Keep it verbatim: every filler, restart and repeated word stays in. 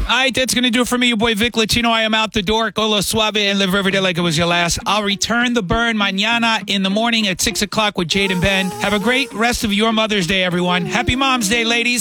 All right, that's going to do it for me, your boy Vic Latino. I am out the door. Go lo suave and live every day like it was your last. I'll return the burn mañana in the morning at six o'clock with Jade and Ben. Have a great rest of your Mother's Day, everyone. Happy Mom's Day, ladies.